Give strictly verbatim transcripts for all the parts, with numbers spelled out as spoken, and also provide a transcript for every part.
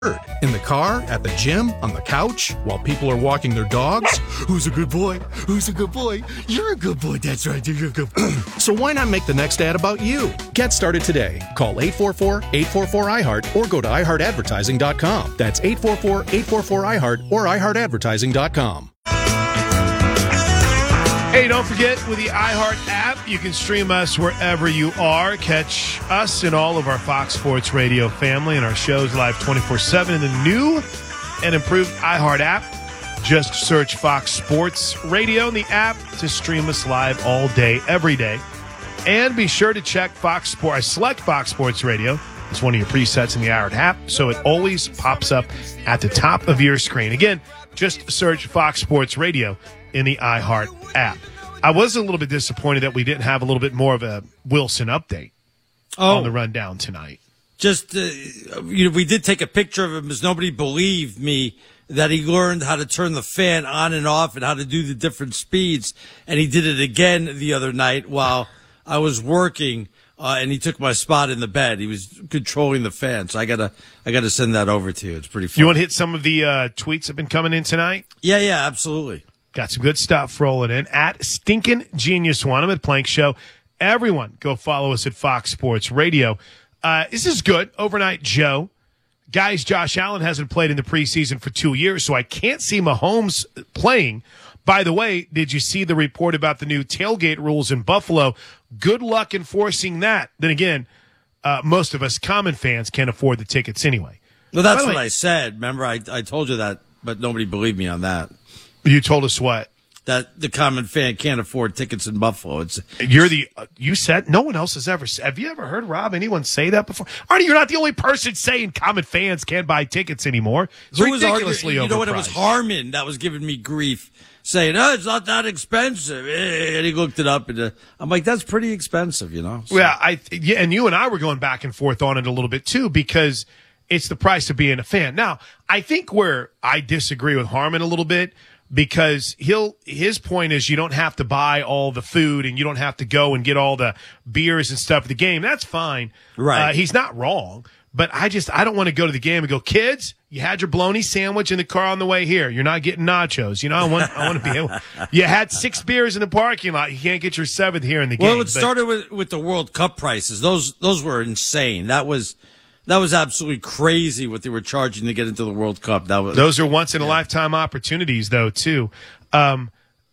In the car, at the gym, on the couch, while people are walking their dogs. Who's a good boy? Who's a good boy? You're a good boy. That's right. You're a good boy. So why not make the next ad about you? Get started today. Call eight four four, eight four four, I heart or go to i heart advertising dot com. That's eight four four, eight four four, I heart or i heart advertising dot com. Hey, don't forget, with the iHeart app, you can stream us wherever you are. Catch us and all of our Fox Sports Radio family and our shows live twenty-four seven in the new and improved iHeart app. Just search Fox Sports Radio in the app to stream us live all day, every day. And be sure to check Fox Sports. Select Fox Sports Radio. It's one of your presets in the iHeart app, so it always pops up at the top of your screen. Again, just search Fox Sports Radio in the iHeart app. I was a little bit disappointed that we didn't have a little bit more of a Wilson update oh, on the rundown tonight. Just, uh, you know, we did take a picture of him as nobody believed me that he learned how to turn the fan on and off and how to do the different speeds. And he did it again the other night while I was working, uh, and he took my spot in the bed. He was controlling the fan. So I gotta, I gotta send that over to you. It's pretty fun. You want to hit some of the uh, tweets that have been coming in tonight? Yeah, yeah, absolutely. Got some good stuff rolling in. At Stinkin' Genius One, I'm at Plank Show. Everyone, go follow us at Fox Sports Radio. Uh, this is good. Overnight Joe. Guys, Josh Allen hasn't played in the preseason for two years, so I can't see Mahomes playing. By the way, did you see the report about the new tailgate rules in Buffalo? Good luck enforcing that. Then again, uh, most of us common fans can't afford the tickets anyway. Well, that's what I said. Remember, I, I told you that, but nobody believed me on that. You told us what? That the common fan can't afford tickets in Buffalo. It's You're the, uh, you said, no one else has ever, have you ever heard, Rob, anyone say that before? Arnie, you're not the only person saying common fans can't buy tickets anymore. It's Who was ridiculously arguing, You know overpriced. what? It was Harmon that was giving me grief, saying, oh, it's not that expensive. And he looked it up, and uh, I'm like, that's pretty expensive, you know? So. Yeah, I, yeah, and you and I were going back and forth on it a little bit, too, because it's the price of being a fan. Now, I think where I disagree with Harmon a little bit, because he'll his point is you don't have to buy all the food and you don't have to go and get all the beers and stuff at the game. That's fine. Right. Uh, he's not wrong. But I just I don't want to go to the game and go, kids, you had your bologna sandwich in the car on the way here. You're not getting nachos. You know, I want I want to be able. You had six beers in the parking lot. You can't get your seventh here in the game. Well, it but, started with with the World Cup prices. Those those were insane. That was. That was absolutely crazy what they were charging to get into the World Cup. That was Those are once-in-a-lifetime opportunities, though, too. Um,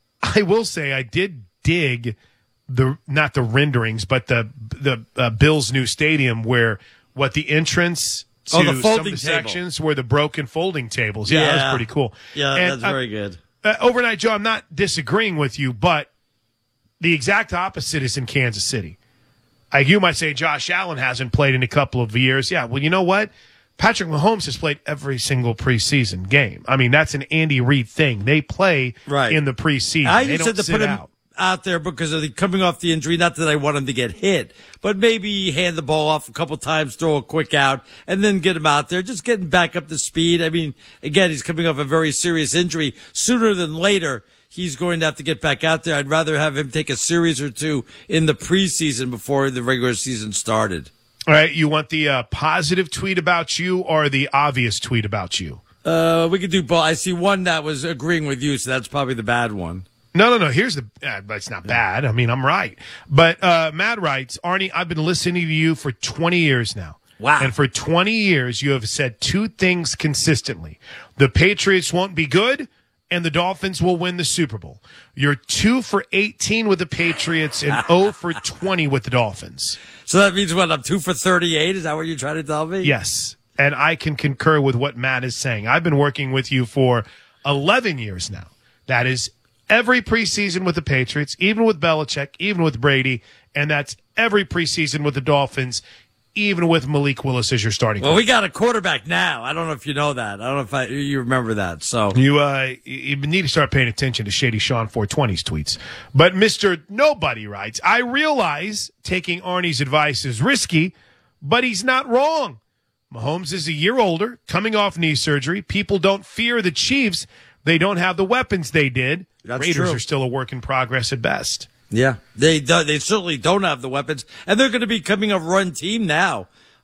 I will say I did dig the not the renderings, but the the uh, Bills' new stadium where what the entrance to oh, the some folding of the table. sections were the broken folding tables. Yeah, yeah. that was pretty cool. Yeah, and, that's uh, very good. Uh, overnight, Joe, I'm not disagreeing with you, but the exact opposite is in Kansas City. Uh, you might say Josh Allen hasn't played in a couple of years. Yeah, well, you know what? Patrick Mahomes has played every single preseason game. I mean, that's an Andy Reid thing. They play right. in the preseason. I they just don't said to sit put him out. out there because of the coming off the injury. Not that I want him to get hit, but maybe hand the ball off a couple times, throw a quick out, and then get him out there, just getting back up to speed. I mean, again, he's coming off a very serious injury. Sooner than later, he's going to have to get back out there. I'd rather have him take a series or two in the preseason before the regular season started. All right, you want the uh, positive tweet about you or the obvious tweet about you? Uh, we could do both. I see one that was agreeing with you, so that's probably the bad one. No, no, no. Here's the. Uh, it's not bad. I mean, I'm right. But uh, Matt writes, Arnie, I've been listening to you for twenty years now. Wow. And for twenty years, you have said two things consistently: the Patriots won't be good, and the Dolphins will win the Super Bowl. You're two for eighteen with the Patriots and zero for twenty with the Dolphins. So that means what? I'm two for thirty-eight. Is that what you're trying to tell me? Yes. And I can concur with what Matt is saying. I've been working with you for eleven years now. That is every preseason with the Patriots, even with Belichick, even with Brady, and that's every preseason with the Dolphins, even with Malik Willis as your starting Well, coach. we got a quarterback now. I don't know if you know that. I don't know if I, you remember that. So You uh, you need to start paying attention to Shady Sean four twenty's tweets. But Mister Nobody writes, I realize taking Arnie's advice is risky, but he's not wrong. Mahomes is a year older, coming off knee surgery. People don't fear the Chiefs. They don't have the weapons they did. That's Raiders true. are still a work in progress at best. yeah, they do, they certainly don't have the weapons, and they're going to be coming a run team now.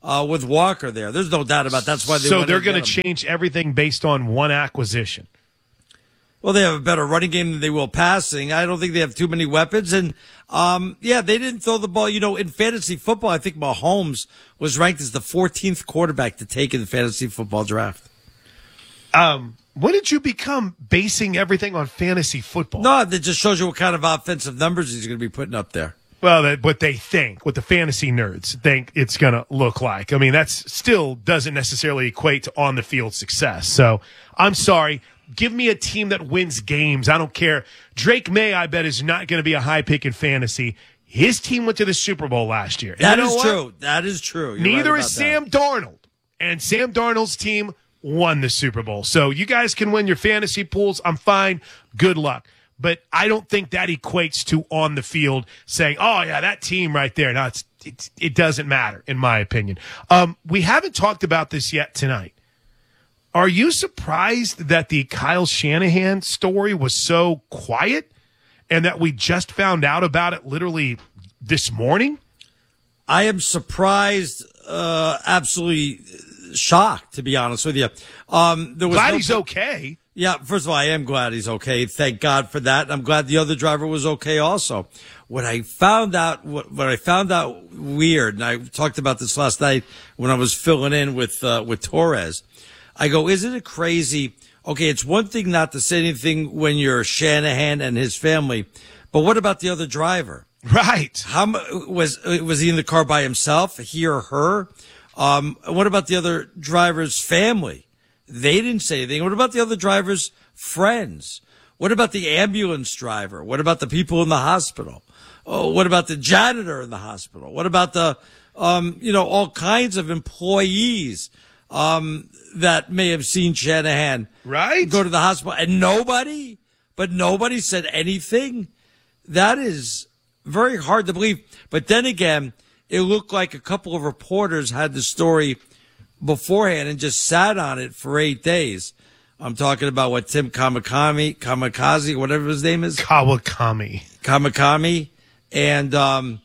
uh, with Walker there. There's no doubt about it. That's why they So wanted they're to going get to him. change everything based on one acquisition. Well, they have a better running game than they will passing. I don't think they have too many weapons. And, um, yeah, they didn't throw the ball. You know, in fantasy football, I think Mahomes was ranked as the fourteenth quarterback to take in the fantasy football draft. Um, when did you become basing everything on fantasy football? No, that just shows you what kind of offensive numbers he's going to be putting up there. Well, that, what they think, what the fantasy nerds think it's going to look like. I mean, that's still doesn't necessarily equate to on-the-field success. So I'm sorry. Give me a team that wins games. I don't care. Drake May, I bet, is not going to be a high pick in fantasy. His team went to the Super Bowl last year. And That you know is what? true. That is true. You're Neither right is about Sam that. Darnold. And Sam Darnold's team won the Super Bowl. So you guys can win your fantasy pools. I'm fine. Good luck. But I don't think that equates to on the field saying, oh, yeah, that team right there. No, it's, it's, it doesn't matter, in my opinion. Um, we haven't talked about this yet tonight. Are you surprised that the Kyle Shanahan story was so quiet and that we just found out about it literally this morning? I am surprised, uh, absolutely shocked, to be honest with you. Um, there was Glad no- he's okay. Yeah, first of all, I am glad he's okay. Thank God for that. I'm glad the other driver was okay also. What I found out, what, what I found out weird, and I talked about this last night when I was filling in with, uh, with Torres. I go, isn't it crazy? Okay, it's one thing not to say anything when you're Shanahan and his family, but what about the other driver? Right. How mu- was was he in the car by himself, he or her? Um, what about the other driver's family? They didn't say anything. What about the other driver's friends? What about the ambulance driver? What about the people in the hospital? Oh, what about the janitor in the hospital? What about the, um, you know, all kinds of employees um, that may have seen Shanahan Right. go to the hospital, and nobody, but nobody said anything? That is very hard to believe. But then again, it looked like a couple of reporters had the story beforehand and just sat on it for eight days. I'm talking about what Tim Kamikami, Kamikaze, whatever his name is, Kawakami. Kamikami, and um,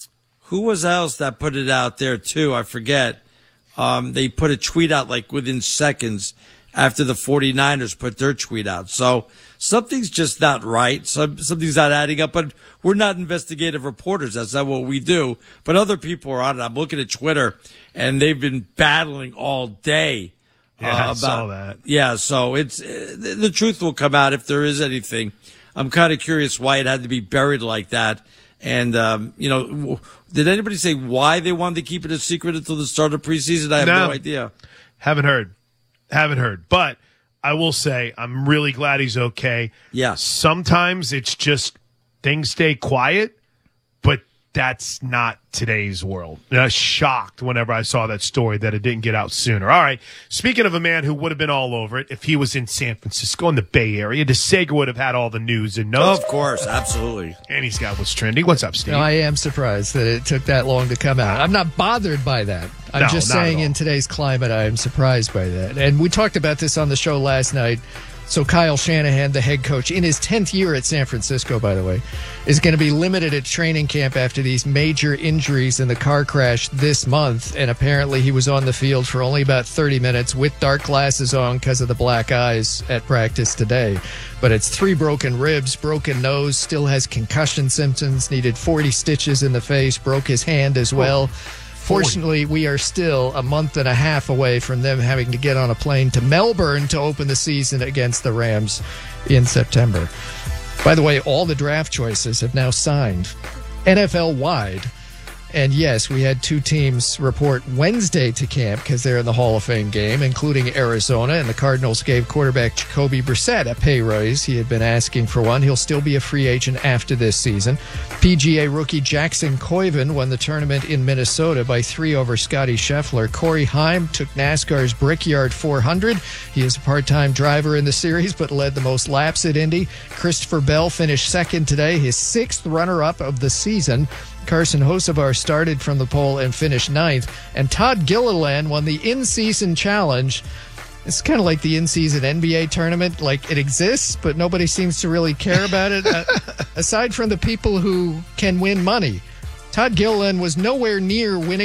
who was else that put it out there too? I forget. Um, they put a tweet out like within seconds after the 49ers put their tweet out. So something's just not right. Some, something's not adding up, but we're not investigative reporters. That's not what we do. But other people are on it. I'm looking at Twitter and they've been battling all day. Yeah, uh, I about, saw that. Yeah. So it's, uh, the truth will come out if there is anything. I'm kind of curious why it had to be buried like that. And, um, you know, w- did anybody say why they wanted to keep it a secret until the start of preseason? I have no, No. idea. Haven't heard. Haven't heard. But I will say I'm really glad he's okay. Yeah. Sometimes it's just things stay quiet, but that's not today's world. And I was shocked whenever I saw that story that it didn't get out sooner. All right. Speaking of a man who would have been all over it if he was in San Francisco in the Bay Area, DeSager would have had all the news and notes. Of course. Absolutely. And he's got what's trending. What's up, Steve? No, I am surprised that it took that long to come out. I'm not bothered by that. I'm No, just not at saying all. in today's climate, I am surprised by that. And we talked about this on the show last night. So Kyle Shanahan, the head coach, in his tenth year at San Francisco, by the way, is going to be limited at training camp after these major injuries in the car crash this month. And apparently he was on the field for only about thirty minutes with dark glasses on because of the black eyes at practice today. But it's three broken ribs, broken nose, still has concussion symptoms, needed forty stitches in the face, broke his hand as well. Fortunately, we are still a month and a half away from them having to get on a plane to Melbourne to open the season against the Rams in September. By the way, all the draft choices have now signed N F L-wide. And yes, we had two teams report Wednesday to camp because they're in the Hall of Fame game, including Arizona. And the Cardinals gave quarterback Jacoby Brissett a pay raise. He had been asking for one. He'll still be a free agent after this season. P G A rookie Jackson Koiven won the tournament in Minnesota by three over Scotty Scheffler. Corey Haim took NASCAR's Brickyard four hundred. He is a part-time driver in the series, but led the most laps at Indy. Christopher Bell finished second today, his sixth runner-up of the season. Carson Hocevar started from the pole and finished ninth. And Todd Gilliland won the in-season challenge. It's kind of like the in-season N B A tournament. Like, it exists, but nobody seems to really care about it. uh, aside from the people who can win money. Todd Gilliland was nowhere near winning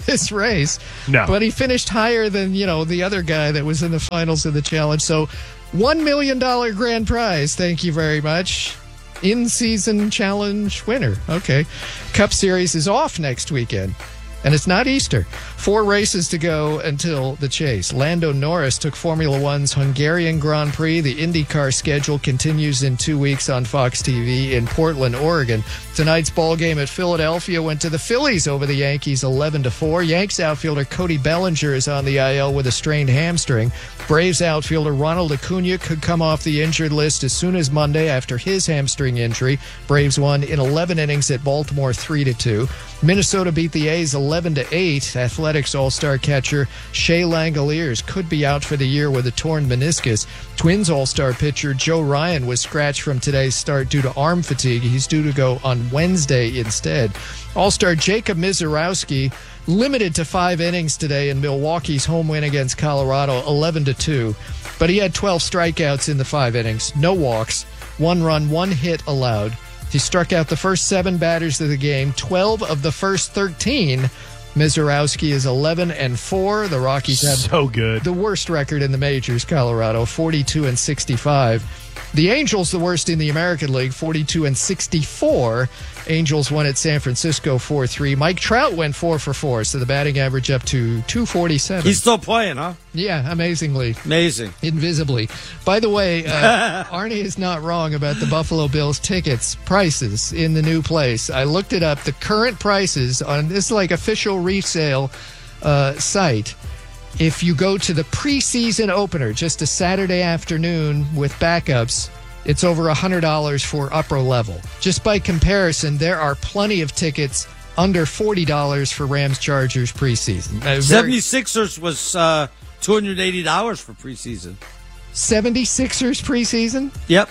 this race. No. But he finished higher than, you know, the other guy that was in the finals of the challenge. So one million dollars grand prize. Thank you very much. In-season challenge winner. Okay. Cup Series is off next weekend. And it's not Easter. Four races to go until the chase. Lando Norris took Formula One's Hungarian Grand Prix. The IndyCar schedule continues in two weeks on Fox T V in Portland, Oregon. Tonight's ball game at Philadelphia went to the Phillies over the Yankees eleven to four. Yanks outfielder Cody Bellinger is on the I L with a strained hamstring. Braves outfielder Ronald Acuna could come off the injured list as soon as Monday after his hamstring injury. Braves won in eleven innings at Baltimore three to two. Minnesota beat the A's eleven to eight. Athletics All-Star catcher Shea Langoliers could be out for the year with a torn meniscus. Twins All-Star pitcher Joe Ryan was scratched from today's start due to arm fatigue. He's due to go on Wednesday instead. All-Star Jacob Misiorowski limited to five innings today in Milwaukee's home win against Colorado, eleven to two. But he had twelve strikeouts in the five innings, no walks, one run, one hit allowed. He struck out the first seven batters of the game, twelve of the first thirteen. Misiorowski is eleven and four. The Rockies have so good. the worst record in the majors, Colorado, forty-two and sixty-five. The Angels, the worst in the American League, forty-two and sixty-four. Angels won at San Francisco four three. Mike Trout went four for four, so the batting average up to two forty-seven. He's still playing, huh? Yeah, amazingly. Amazing. Invisibly. By the way, uh, Arnie is not wrong about the Buffalo Bills tickets prices in the new place. I looked it up. The current prices on this like official resale uh, site. If you go to the preseason opener, just a Saturday afternoon with backups, it's over one hundred dollars for upper level. Just by comparison, there are plenty of tickets under forty dollars for Rams-Chargers preseason. Uh, very- seventy-sixers was uh, two hundred eighty dollars for preseason. seventy-sixers preseason? Yep.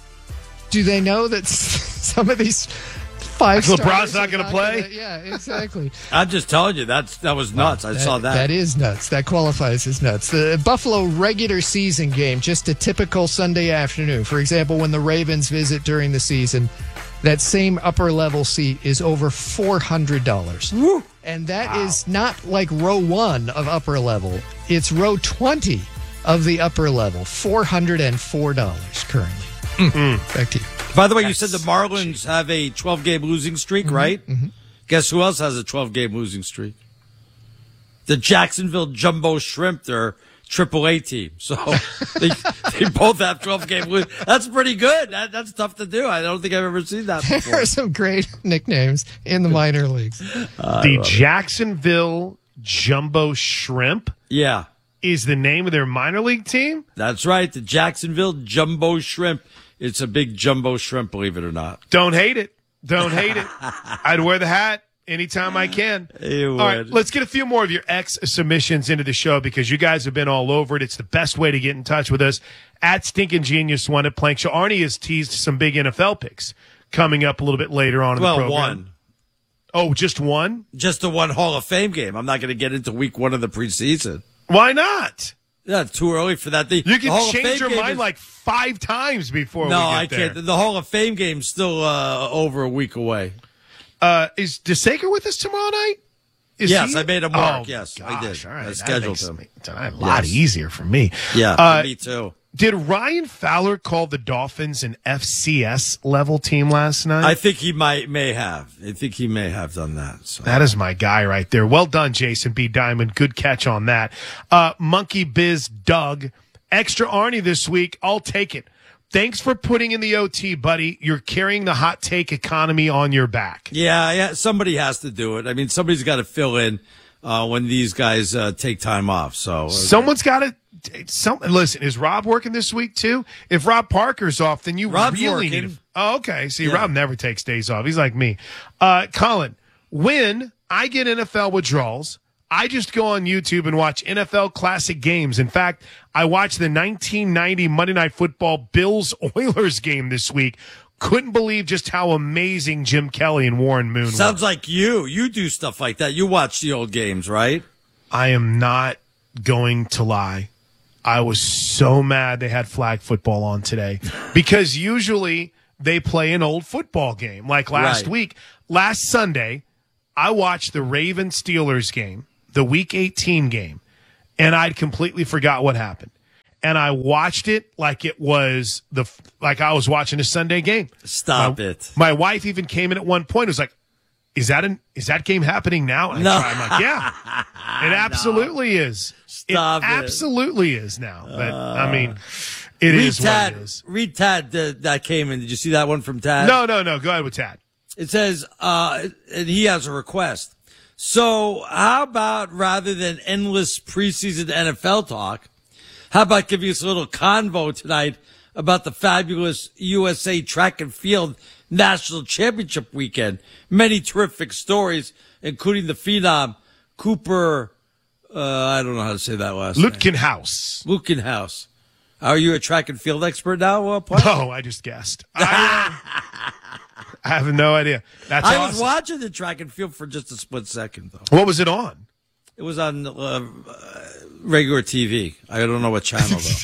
Do they know that some of these five LeBron's stars not are gonna play? Gonna, yeah, exactly. I'm just telling you, that's that was nuts. I saw that. That is nuts. That qualifies as nuts. The Buffalo regular season game, just a typical Sunday afternoon. For example, when the Ravens visit during the season, that same upper level seat is over four hundred dollars. Woo. And that is not like row one of upper level. It's row twenty of the upper level. four hundred four dollars currently. Mm. Back to you. By the way, you said the Marlins have a twelve-game losing streak, Mm-hmm, right? mm-hmm. Guess who else has a twelve-game losing streak? The Jacksonville Jumbo Shrimp, their triple A team. So they, they both have twelve-game losing. That's pretty good. That, that's tough to do. I don't think I've ever seen that before. There are some great nicknames in the minor leagues. The Jacksonville Jumbo Shrimp Yeah, is the name of their minor league team? that's right. The Jacksonville Jumbo Shrimp. It's a big jumbo shrimp, believe it or not. Don't hate it. Don't hate it. I'd wear the hat anytime I can. You All right, would. let's get a few more of your ex submissions into the show because you guys have been all over it. It's the best way to get in touch with us. At Stinkin' Genius One at Plank Show. Arnie has teased some big N F L picks coming up a little bit later on in Well, the program. one. Oh, just one? Just the one Hall of Fame game. I'm not going to get into week one of the preseason. Why not? Yeah, too early for that. The, You the can Hall of change Fame your game mind is- like five times before No, we get I there. can't. The Hall of Fame game's still uh, over a week away. Uh, is DeSaker with us tomorrow night? Is Yes, he? I made him work. Oh, Yes, I gosh, did. All right. I That scheduled makes him. me- tonight a lot Yes. easier for me. Yeah, Uh, me too. Did Ryan Fowler call the Dolphins an F C S level team last night? I think he might may have. I think he may have done that. So. That is my guy right there. Well done, Jason B. Diamond. Good catch on that. Uh, Monkey Biz Doug. Extra Arnie this week. I'll take it. Thanks for putting in the O T, buddy. You're carrying the hot take economy on your back. Yeah, yeah. Somebody has to do it. I mean, somebody's got to fill in uh, when these guys uh, take time off. So Someone's got to. Some listen. Is Rob working this week too? If Rob Parker's off, then you Rob's really working. need. To, oh, okay. See, Yeah. Rob never takes days off. He's like me. Uh, Colin, when I get N F L withdrawals, I just go on YouTube and watch N F L classic games. In fact, I watched the nineteen ninety Monday Night Football Bills Oilers game this week. Couldn't believe just how amazing Jim Kelly and Warren Moon were. sounds like you. You do stuff like that. You watch the old games, right? I am not going to lie. I was so mad they had flag football on today because usually they play an old football game. Like last Right. week, last Sunday, I watched the Ravens-Steelers game, the Week eighteen game, and I'd completely forgot what happened. And I watched it like it was the like I was watching a Sunday game. Stop my, it. My wife even came in at one point. It was like, "Is that an is that game happening now?" And no. I I'm like, "Yeah, it absolutely no. is. Stop it, it absolutely is now." But uh, I mean, it is Tad, what it is. Read Tad uh, that came in. Did you see that one from Tad? No, no, no. Go ahead with Tad. It says, uh, and he has a request. So how about rather than endless preseason N F L talk, how about giving us a little convo tonight about the fabulous U S A Track and Field National Championship weekend? Many terrific stories, including the phenom Cooper, uh, I don't know how to say that last name. Lutkenhaus. Lutkenhaus. Are you a track and field expert now, uh, Paul? No, I just guessed. I, uh, I have no idea. That's I awesome. was watching the track and field for just a split second, though. What was it on? It was on uh, regular T V. I don't know what channel, though.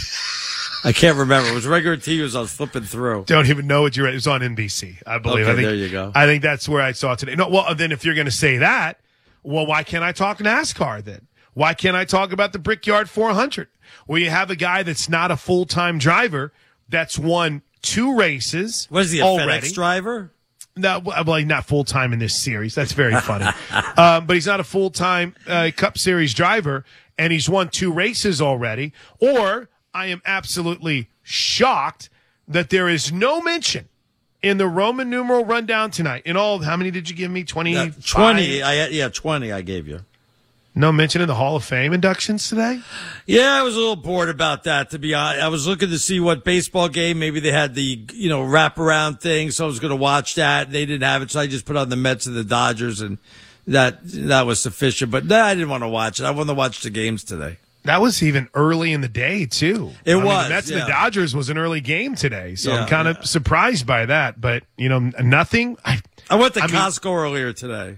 I can't remember. It was regular T V as I was flipping through. Don't even know what you're at. It was on N B C, I believe. Okay, I think, there you go. I think that's where I saw it today. No, well, then if you're going to say that, well, why can't I talk NASCAR then? Why can't I talk about the Brickyard four hundred, where you have a guy that's not a full-time driver that's won two races Was he a already. FedEx driver? No, well, he's not full-time in this series. That's very funny. um, but he's not a full-time uh, Cup Series driver, and he's won two races already. Or I am absolutely shocked that there is no mention in the Roman numeral rundown tonight. In all, how many did you give me? twenty-five? Uh, twenty. I, yeah, twenty I gave you. No mention in the Hall of Fame inductions today? Yeah, I was a little bored about that, to be honest. I was looking to see what baseball game. Maybe they had the, you know, wraparound thing, so I was going to watch that. They didn't have it, so I just put on the Mets and the Dodgers, and that that was sufficient. But nah, I didn't want to watch it. I wanted to watch the games today. That was even early in the day, too. It I mean, was, the Mets yeah. and the Dodgers was an early game today, so Yeah, I'm kind of yeah. surprised by that. But, you know, nothing. I, I went to I mean, Costco earlier today.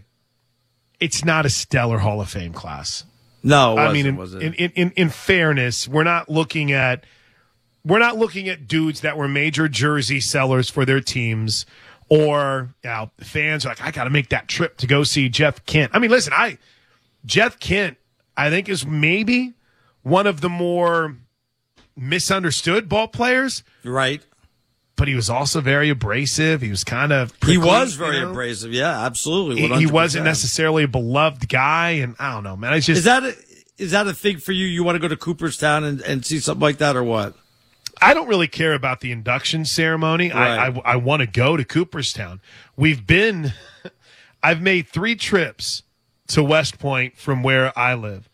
it's not a stellar Hall of Fame class. No, it I wasn't, mean, in, was it? in, in, in fairness, we're not looking at we're not looking at dudes that were major jersey sellers for their teams, or you know, fans are like, I got to make that trip to go see Jeff Kent. I mean, listen, I Jeff Kent, I think, is maybe one of the more misunderstood ball players, Right. but he was also very abrasive. He was kind of He prickly, was very you know? abrasive. Yeah, absolutely. He, one hundred he percent. wasn't necessarily a beloved guy, and I don't know, man. It's just Is that a, is that a thing for you? You want to go to Cooperstown and, and see something like that, or what? I don't really care about the induction ceremony. I, Right. I, I want to go to Cooperstown. We've been, I've made three trips to West Point from where I live,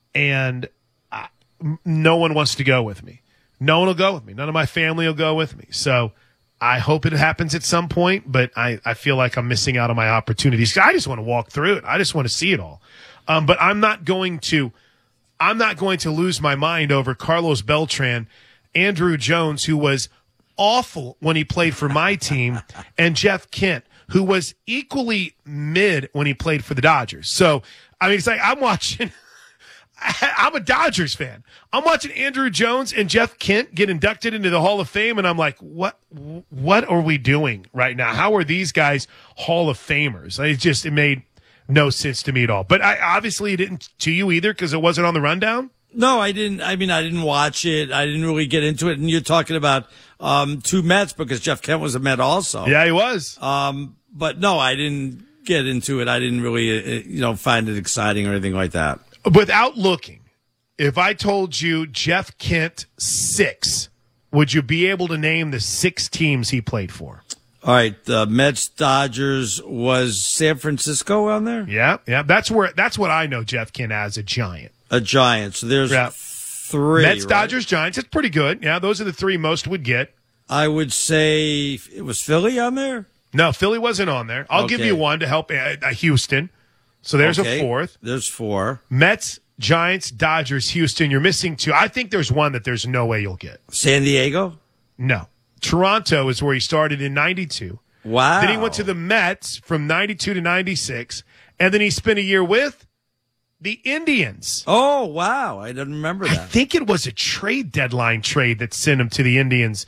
and I, no one wants to go with me. No one will go with me. None of my family will go with me. So I hope it happens at some point, but I, I feel like I'm missing out on my opportunities. I just want to walk through it. I just want to see it all. Um, but I'm not going to, I'm not going to lose my mind over Carlos Beltran, Andrew Jones, who was awful when he played for my team, and Jeff Kent, who was equally mid when he played for the Dodgers. So, I mean, it's like I'm watching I'm a Dodgers fan. I'm watching Andrew Jones and Jeff Kent get inducted into the Hall of Fame, and I'm like, what what are we doing right now? How are these guys Hall of Famers? It just, it made no sense to me at all. But I obviously it didn't to you either, because it wasn't on the rundown? No, I didn't. I mean, I didn't watch it. I didn't really get into it. And you're talking about um, two Mets, because Jeff Kent was a Met also. Yeah, he was. Um, but no, I didn't get into it. I didn't really, uh, you know, find it exciting or anything like that. Without looking, if I told you Jeff Kent six, would you be able to name the six teams he played for? All right, the Mets, Dodgers, was San Francisco on there? Yeah, yeah. That's where that's what I know Jeff Kent as, a Giant. A Giant. So there's Yeah. three. Mets, right? Dodgers, Giants. It's pretty good. Yeah, those are the three most would get. I would say it was Philly on there. No, Philly wasn't on there. I'll give Okay. you one to help uh, uh, Houston. So there's Okay. a fourth. There's four. Mets, Giants, Dodgers, Houston. You're missing two. I think there's one that there's no way you'll get. San Diego. No. Toronto is where he started in ninety-two. Wow. Then he went to the Mets from ninety-two to ninety-six. And then he spent a year with the Indians. Oh, wow. I didn't remember I that. think it was a trade deadline trade that sent him to the Indians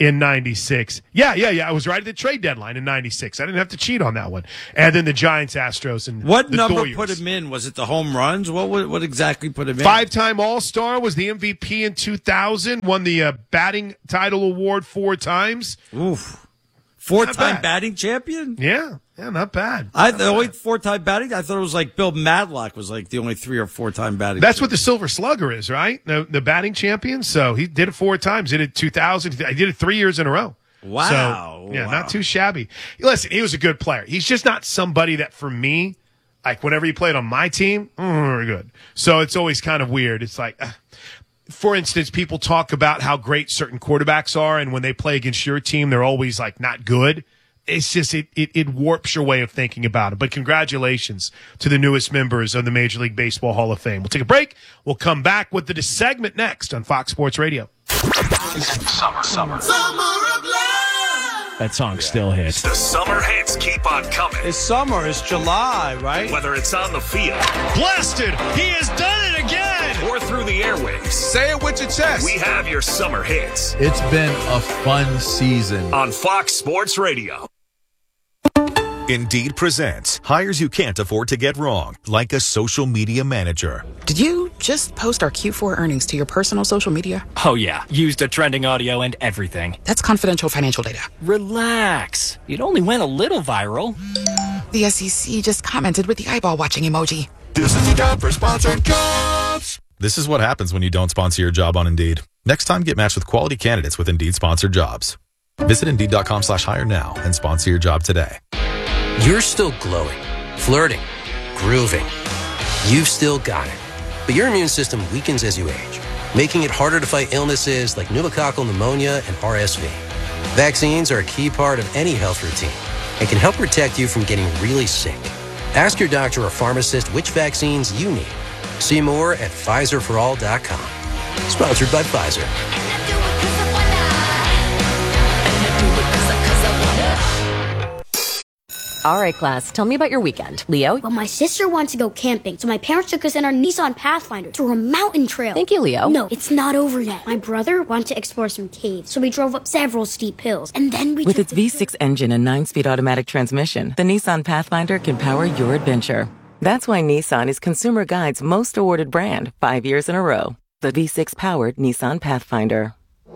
in ninety-six. Yeah, yeah, yeah. I was right at the trade deadline in ninety-six. I didn't have to cheat on that one. And then the Giants, Astros, and what the number Doyers. put him in? Was it the home runs? What what, what exactly put him in? Five-time All-Star, was the M V P in two thousand, won the uh, batting title award four times. Oof. Four-time batting champion? Yeah, yeah, not bad. I the only four-time batting. I thought it was like Bill Madlock was like the only three or four-time batting. That's champion. what the Silver Slugger is, right? The, the batting champion. So he did it four times. He did it two thousand. He did it three years in a row. Wow. So, yeah, wow. not too shabby. Listen, he was a good player. He's just not somebody that, for me, like whenever he played on my team, mm, good. So it's always kind of weird. It's like, uh, for instance, people talk about how great certain quarterbacks are, and when they play against your team, they're always like not good. It's just, it, it, it warps your way of thinking about it. But congratulations to the newest members of the Major League Baseball Hall of Fame. We'll take a break. We'll come back with the segment next on Fox Sports Radio. Summer, summer. Summer of love. That song still hits. The summer hits keep on coming. It's summer. It's July, right? Whether it's on the field. Blasted! He has done it again! Or through the airwaves. Say it with your chest. We have your summer hits. It's been a fun season. On Fox Sports Radio. Indeed presents hires you can't afford to get wrong, like a social media manager. Did you just post our Q four earnings to your personal social media? Oh, yeah. Used the trending audio and everything. That's confidential financial data. Relax. It only went a little viral. The S E C just commented with the eyeball watching emoji. This is the time for sponsored jobs. This is what happens when you don't sponsor your job on Indeed. Next time, get matched with quality candidates with Indeed sponsored jobs. Visit Indeed.com slash hire now and sponsor your job today. You're still glowing, flirting, grooving. You've still got it. But your immune system weakens as you age, making it harder to fight illnesses like pneumococcal pneumonia and R S V. Vaccines are a key part of any health routine and can help protect you from getting really sick. Ask your doctor or pharmacist which vaccines you need. See more at Pfizer for all dot com. Sponsored by Pfizer. All right, class, tell me about your weekend. Leo? Well, my sister wanted to go camping, so my parents took us in our Nissan Pathfinder to a mountain trail. Thank you, Leo. No, it's not over yet. My brother wanted to explore some caves, so we drove up several steep hills, and then we With took its V six engine and nine-speed automatic transmission, the Nissan Pathfinder can power your adventure. That's why Nissan is Consumer Guide's most awarded brand five years in a row. The V six-powered Nissan Pathfinder.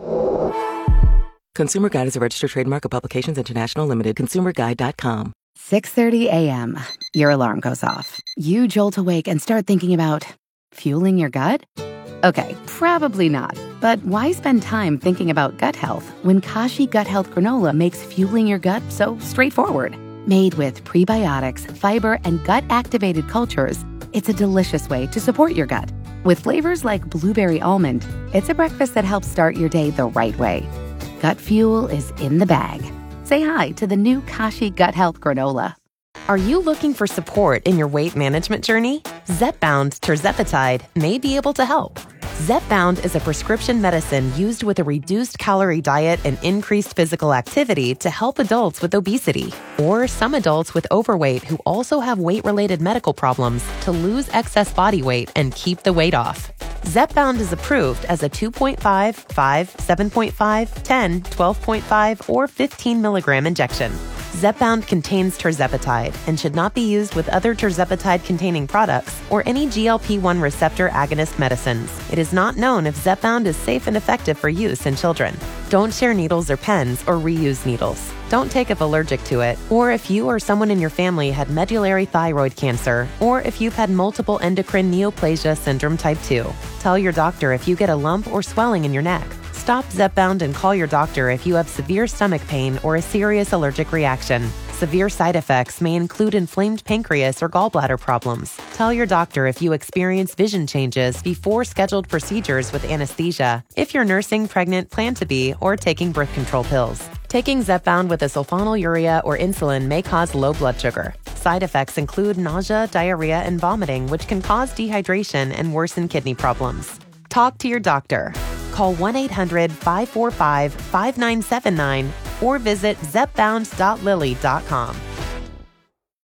Consumer Guide is a registered trademark of Publications International Limited. consumer guide dot com. six thirty a.m. Your alarm goes off. You jolt awake and start thinking about fueling your gut? Okay, probably not. But why spend time thinking about gut health when Kashi Gut Health Granola makes fueling your gut so straightforward? Made with prebiotics, fiber, and gut-activated cultures, it's a delicious way to support your gut. With flavors like blueberry almond, it's a breakfast that helps start your day the right way. Gut fuel is in the bag. Say hi to the new Kashi Gut Health Granola. Are you looking for support in your weight management journey? Zepbound Tirzepatide may be able to help. Zepbound is a prescription medicine used with a reduced calorie diet and increased physical activity to help adults with obesity or some adults with overweight who also have weight-related medical problems to lose excess body weight and keep the weight off. Zepbound is approved as a two point five, five, seven point five, ten, twelve point five, or fifteen milligram injection. Zepbound contains tirzepatide and should not be used with other tirzepatide-containing products or any G L P one receptor agonist medicines. It is not known if Zepbound is safe and effective for use in children. Don't share needles or pens or reuse needles. Don't take if allergic to it, or if you or someone in your family had medullary thyroid cancer, or if you've had multiple endocrine neoplasia syndrome type two. Tell your doctor if you get a lump or swelling in your neck. Stop Zepbound and call your doctor if you have severe stomach pain or a serious allergic reaction. Severe side effects may include inflamed pancreas or gallbladder problems. Tell your doctor if you experience vision changes before scheduled procedures with anesthesia, if you're nursing, pregnant, plan to be, or taking birth control pills. Taking Zepbound with a sulfonylurea or insulin may cause low blood sugar. Side effects include nausea, diarrhea, and vomiting, which can cause dehydration and worsen kidney problems. Talk to your doctor. Call one eight hundred, five four five, five nine seven nine or visit zepbound dot lilly dot com.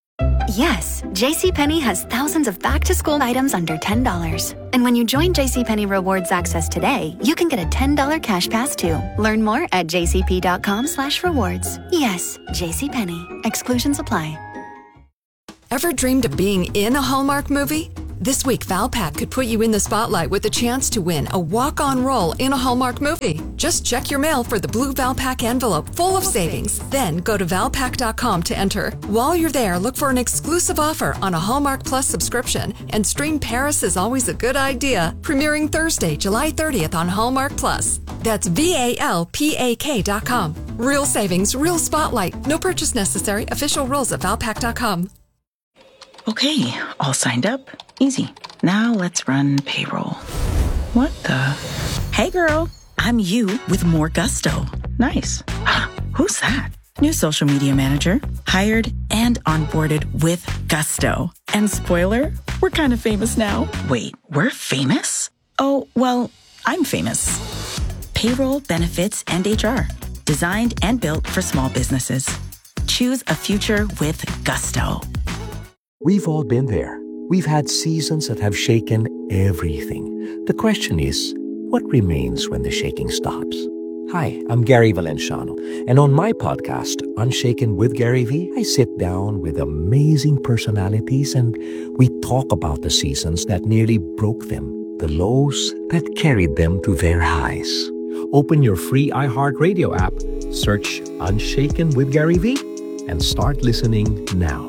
Yes, JCPenney has thousands of back-to-school items under ten dollars. And when you join JCPenney Rewards Access today, you can get a ten dollars cash pass too. Learn more at jcp.com slash rewards. Yes, JCPenney. Exclusions apply. Ever dreamed of being in a Hallmark movie? This week, Valpak could put you in the spotlight with a chance to win a walk-on role in a Hallmark movie. Just check your mail for the blue Valpak envelope full of savings. Then go to valpak dot com to enter. While you're there, look for an exclusive offer on a Hallmark Plus subscription and stream Paris is Always a Good Idea, premiering Thursday, July thirtieth on Hallmark Plus. That's V A L P A K dot com. Real savings, real spotlight. No purchase necessary. Official rules at valpak dot com. Okay, all signed up. Easy. Now let's run payroll. What the? Hey girl, I'm you with more gusto. Nice. Who's that? New social media manager. Hired and onboarded with gusto. And spoiler, we're kind of famous now. Wait, we're famous? Oh, well, I'm famous. Payroll, benefits, and H R. Designed and built for small businesses. Choose a future with gusto. We've all been there. We've had seasons that have shaken everything. The question is, what remains when the shaking stops? Hi, I'm Gary Valenciano, and on my podcast, Unshaken with Gary V, I sit down with amazing personalities and we talk about the seasons that nearly broke them, the lows that carried them to their highs. Open your free iHeartRadio app, search Unshaken with Gary V, and start listening now.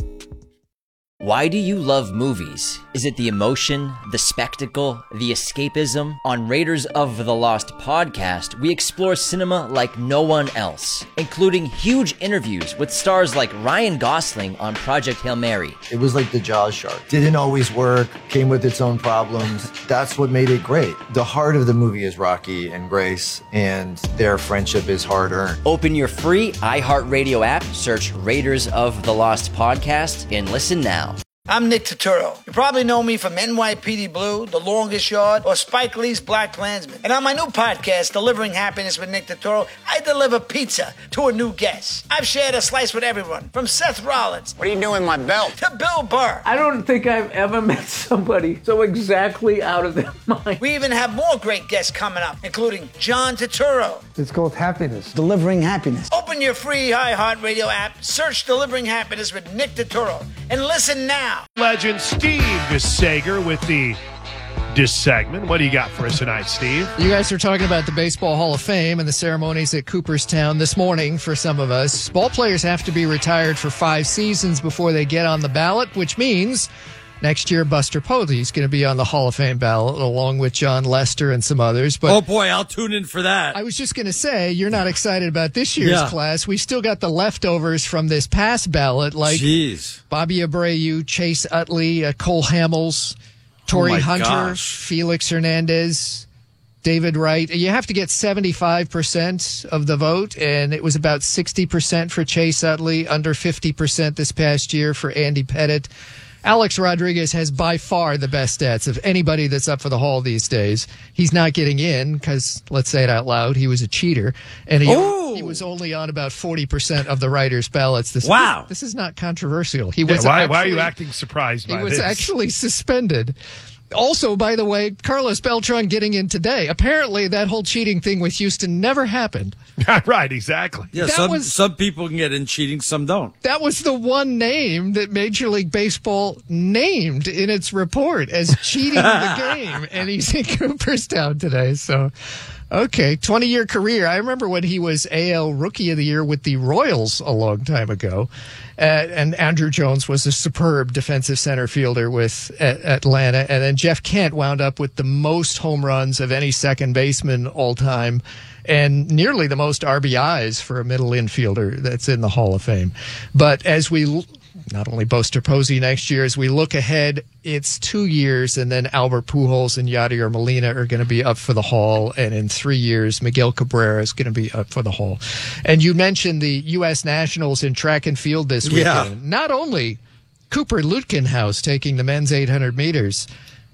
Why do you love movies? Is it the emotion, the spectacle, the escapism? On Raiders of the Lost podcast, we explore cinema like no one else, including huge interviews with stars like Ryan Gosling on Project Hail Mary. It was like the Jaws shark. Didn't always work, came with its own problems. That's what made it great. The heart of the movie is Rocky and Grace, and their friendship is hard-earned. Open your free iHeartRadio app, search Raiders of the Lost podcast, and listen now. I'm Nick Turturro. You probably know me from N Y P D Blue, The Longest Yard, or Spike Lee's Black Klansman. And on my new podcast, Delivering Happiness with Nick Turturro, I deliver pizza to a new guest. I've shared a slice with everyone, from Seth Rollins. What are you doing with my belt? To Bill Burr. I don't think I've ever met somebody so exactly out of their mind. We even have more great guests coming up, including John Turturro. It's called Happiness. Delivering Happiness. Open your free iHeartRadio app, search Delivering Happiness with Nick Turturro, and listen now. Legend Steve DeSager with the Dis segment. What do you got for us tonight, Steve? You guys are talking about the Baseball Hall of Fame and the ceremonies at Cooperstown this morning for some of us. Ball players have to be retired for five seasons before they get on the ballot, which means next year Buster Posey is going to be on the Hall of Fame ballot along with John Lester and some others. But oh, boy, I'll tune in for that. I was just going to say, you're not excited about this year's yeah. class. We still got the leftovers from this past ballot, like Jeez. Bobby Abreu, Chase Utley, uh, Cole Hamels, Torrey oh Hunter, gosh. Felix Hernandez, David Wright. You have to get seventy-five percent of the vote, and it was about sixty percent for Chase Utley, under fifty percent this past year for Andy Pettitte. Alex Rodriguez has by far the best stats of anybody that's up for the Hall these days. He's not getting in because, let's say it out loud, he was a cheater. And he, he was only on about forty percent of the writers' ballots. This, wow. This is not controversial. He Yeah, was why, actually, why are you acting surprised by He was this? actually suspended. Also, by the way, Carlos Beltran getting in today. Apparently, that whole cheating thing with Houston never happened. Right, exactly. Yeah, That some, was- some people can get in cheating, some don't. That was the one name that Major League Baseball named in its report as cheating the game, and he's in Cooperstown today. So, okay, twenty-year career. I remember when he was A L Rookie of the Year with the Royals a long time ago, uh, and Andrew Jones was a superb defensive center fielder with uh, Atlanta, and then Jeff Kent wound up with the most home runs of any second baseman all time, and nearly the most R B Is for a middle infielder that's in the Hall of Fame. But as we, not only Buster Posey next year, as we look ahead, it's two years, and then Albert Pujols and Yadier Molina are going to be up for the Hall, and in three years, Miguel Cabrera is going to be up for the Hall. And you mentioned the U S Nationals in track and field this weekend. Yeah. Not only Cooper Lutkenhouse taking the men's eight hundred meters,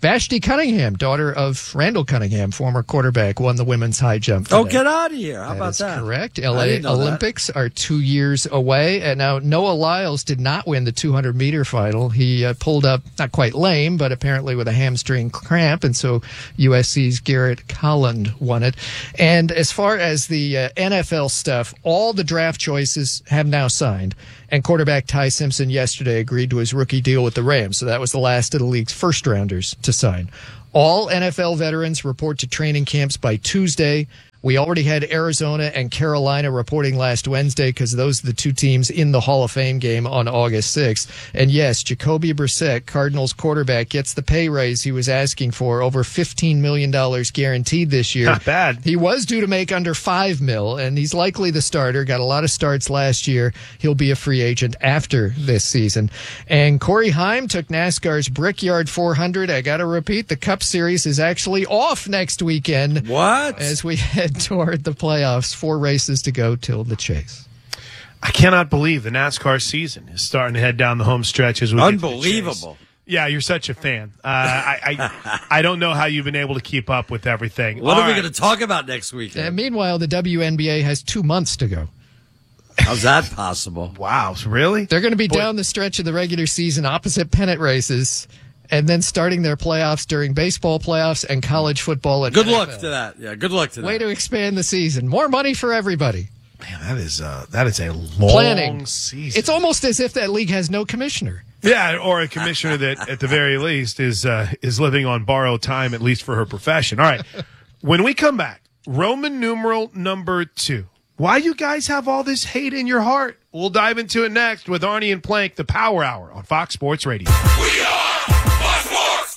Vashti Cunningham, daughter of Randall Cunningham, former quarterback, won the women's high jump today. Oh, get out of here. How That about is that? correct. I L A didn't know that. Olympics are two years away. And now Noah Lyles did not win the two hundred meter final. He uh, pulled up, not quite lame, but apparently with a hamstring cramp. And so U S C's Garrett Colland won it. And as far as the uh, N F L stuff, all the draft choices have now signed. And quarterback Ty Simpson yesterday agreed to his rookie deal with the Rams. So that was the last of the league's first rounders to sign. All N F L veterans report to training camps by Tuesday. We already had Arizona and Carolina reporting last Wednesday because those are the two teams in the Hall of Fame game on August sixth. And yes, Jacoby Brissett, Cardinals quarterback, gets the pay raise he was asking for, over fifteen million dollars guaranteed this year. Not bad. He was due to make under five mil, and he's likely the starter. Got a lot of starts last year. He'll be a free agent after this season. And Corey Haim took NASCAR's Brickyard four hundred. I got to repeat, the Cup Series is actually off next weekend. What? As we head toward the playoffs, four races to go till the chase. I cannot believe the NASCAR season is starting to head down the home stretch as we get to the Unbelievable. chase. Yeah, you're such a fan. Uh, I, I I don't know how you've been able to keep up with everything. What All are we right. going to talk about next week? And meanwhile, the W N B A has two months to go. How's that possible? Wow, really? They're going to be Boy. down the stretch of the regular season opposite pennant races, and then starting their playoffs during baseball playoffs and college football. And Good N F L. luck to that. Yeah, good luck to that. Way to expand the season. More money for everybody. Man, that is uh, that is a long Planning. season. It's almost as if that league has no commissioner. Yeah, or a commissioner that, at the very least, is uh, is living on borrowed time, at least for her profession. All right, when we come back, Roman numeral number two. Why you guys have all this hate in your heart? We'll dive into it next with Arnie and Plank, the Power Hour on Fox Sports Radio. We are Fox Sports.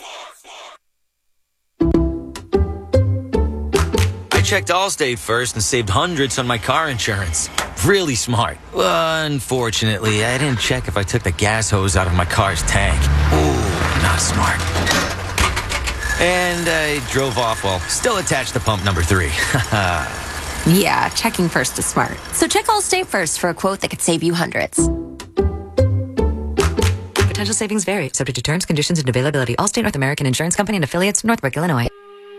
I checked Allstate first and saved hundreds on my car insurance. Really smart. Well, unfortunately, I didn't check if I took the gas hose out of my car's tank. Ooh, not smart. And I drove off while still attached to pump number three. Yeah, checking first is smart. So check Allstate first for a quote that could save you hundreds. Potential savings vary, subject to terms, conditions, and availability. Allstate North American Insurance Company and affiliates, Northbrook, Illinois.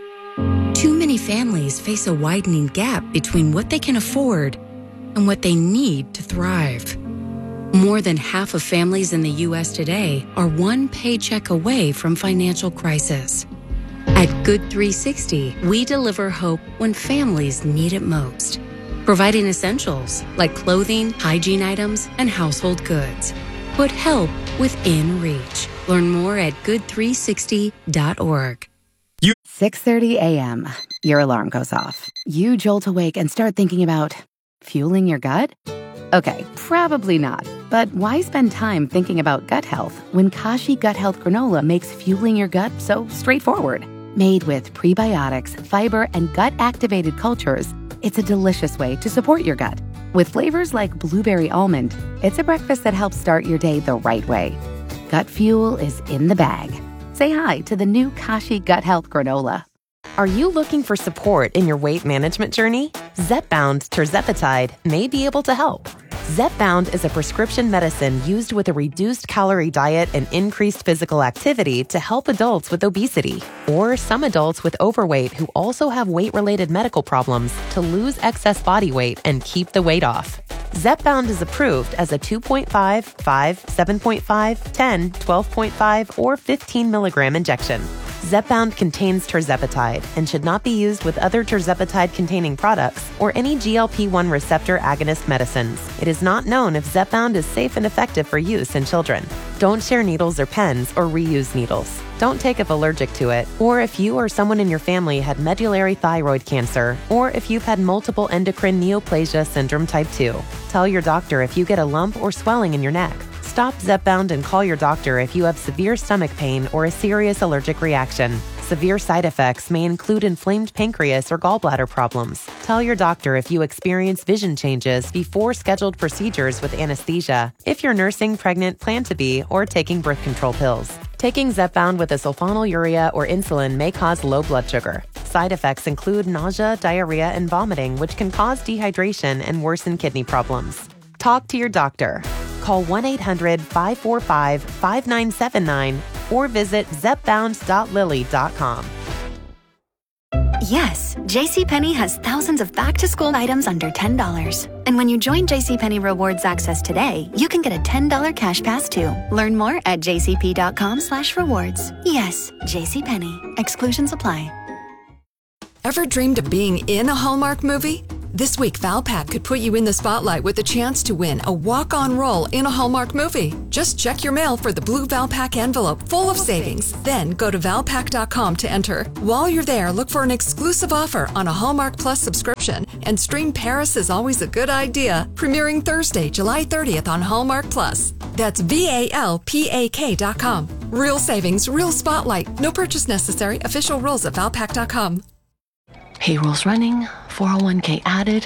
Too many families face a widening gap between what they can afford and what they need to thrive. More than half of families in the U S today are one paycheck away from financial crisis. At Good three sixty, we deliver hope when families need it most, providing essentials like clothing, hygiene items, and household goods. Put help within reach. Learn more at good three sixty dot org. six thirty a.m. Your alarm goes off. You jolt awake and start thinking about fueling your gut? Okay, probably not. But why spend time thinking about gut health when Kashi Gut Health Granola makes fueling your gut so straightforward? Made with prebiotics, fiber, and gut-activated cultures, it's a delicious way to support your gut. With flavors like blueberry almond, it's a breakfast that helps start your day the right way. Gut fuel is in the bag. Say hi to the new Kashi Gut Health Granola. Are you looking for support in your weight management journey? Zepbound tirzepatide may be able to help. Zepbound is a prescription medicine used with a reduced calorie diet and increased physical activity to help adults with obesity or some adults with overweight who also have weight-related medical problems to lose excess body weight and keep the weight off. Zepbound is approved as a two point five, five, seven point five, ten, twelve point five, or fifteen milligram injection. Zepbound contains tirzepatide and should not be used with other tirzepatide-containing products or any G L P one receptor agonist medicines. It is not known if Zepbound is safe and effective for use in children. Don't share needles or pens or reuse needles. Don't take if allergic to it, or if you or someone in your family had medullary thyroid cancer, or if you've had multiple endocrine neoplasia syndrome type two. Tell your doctor if you get a lump or swelling in your neck. Stop Zepbound and call your doctor if you have severe stomach pain or a serious allergic reaction. Severe side effects may include inflamed pancreas or gallbladder problems. Tell your doctor if you experience vision changes before scheduled procedures with anesthesia, if you're nursing, pregnant, plan to be, or taking birth control pills. Taking Zepbound with a sulfonylurea or insulin may cause low blood sugar. Side effects include nausea, diarrhea, and vomiting, which can cause dehydration and worsen kidney problems. Talk to your doctor. Call one eight hundred, five four five, five nine seven nine or visit zep bound dot lily dot com. Yes, JCPenney has thousands of back-to-school items under ten dollars. And when you join JCPenney Rewards Access today, you can get a ten dollars cash pass too. Learn more at jcp.com slash rewards. Yes, JCPenney. Exclusions apply. Ever dreamed of being in a Hallmark movie? This week, Valpak could put you in the spotlight with a chance to win a walk-on role in a Hallmark movie. Just check your mail for the blue Valpak envelope full of savings. Then go to valpak dot com to enter. While you're there, look for an exclusive offer on a Hallmark Plus subscription and stream Paris is Always a Good Idea, premiering Thursday, July thirtieth on Hallmark Plus. That's V A L P A K dot com. Real savings, real spotlight. No purchase necessary. Official rules at valpak dot com. Payroll's running, four oh one k added.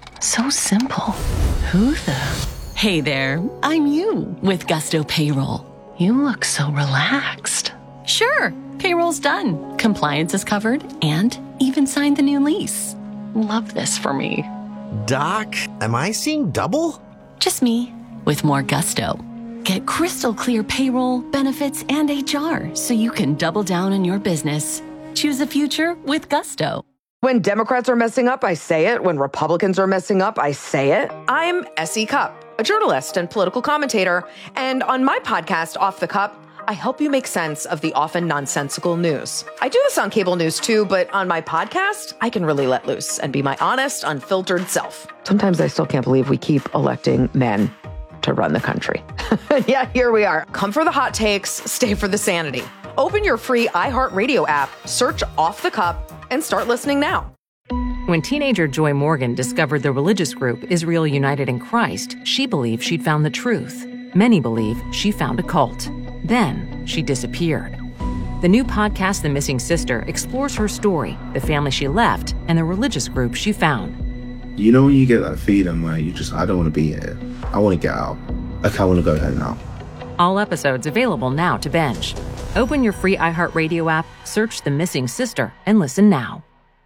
So simple. Who the? Hey there, I'm you with Gusto Payroll. You look so relaxed. Sure, payroll's done. Compliance is covered and even signed the new lease. Love this for me. Doc, am I seeing double? Just me with more Gusto. Get crystal clear payroll, benefits, and H R so you can double down on your business. Choose a future with Gusto. When Democrats are messing up, I say it. When Republicans are messing up, I say it. I'm S E. Cupp, a journalist and political commentator. And on my podcast, Off the Cup, I help you make sense of the often nonsensical news. I do this on cable news too, but on my podcast, I can really let loose and be my honest, unfiltered self. Sometimes I still can't believe we keep electing men to run the country. Yeah, here we are. Come for the hot takes, stay for the sanity. Open your free iHeartRadio app, search Off the Cup, and start listening now. When teenager Joy Morgan discovered the religious group Israel United in Christ, she believed she'd found the truth. Many believe she found a cult. Then she disappeared. The new podcast, The Missing Sister, explores her story, the family she left, and the religious group she found. You know when you get that feeling where you just, I don't want to be here. I want to get out. Like, I want to go home now. All episodes available now to binge. Open your free iHeartRadio app, search The Missing Sister, and listen now.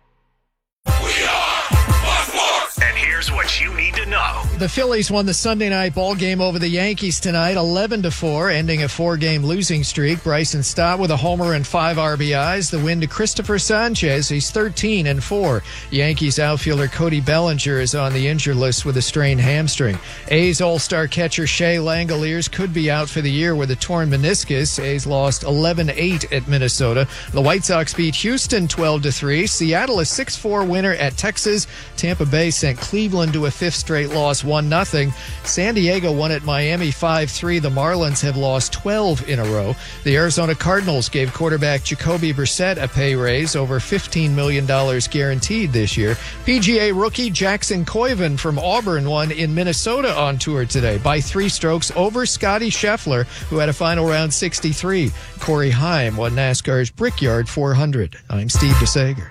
And here's what you need to know. The Phillies won the Sunday night ball game over the Yankees tonight, eleven to four, ending a four-game losing streak. Bryson Stott with a homer and five R B Is. The win to Christopher Sanchez. He's thirteen and four. Yankees outfielder Cody Bellinger is on the injured list with a strained hamstring. A's all-star catcher Shea Langoliers could be out for the year with a torn meniscus. A's lost eleven eight at Minnesota. The White Sox beat Houston twelve to three. Seattle a six four winner at Texas. Tampa Bay sent Cleveland to a fifth straight loss, one nothing. San Diego won at Miami five three. The Marlins have lost twelve in a row. The Arizona Cardinals gave quarterback Jacoby Brissett a pay raise, over fifteen million dollars guaranteed this year. P G A rookie Jackson Koiven from Auburn won in Minnesota on tour today by three strokes over Scotty Scheffler, who had a final round sixty-three. Corey Haim won NASCAR's Brickyard four hundred. I'm Steve DeSager.